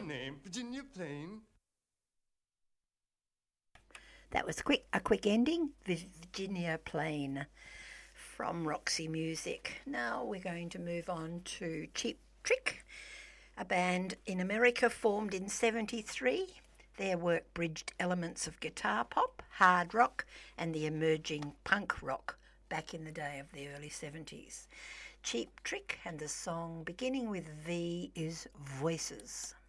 name, Virginia Plain. That was a quick ending. Virginia Plain from Roxy Music. Now we're going to move on to Cheap Trick, a band in America formed in 73. Their work bridged elements of guitar pop, hard rock, and the emerging punk rock back in the day of the early 70s. Cheap Trick, and the song beginning with V is Voices.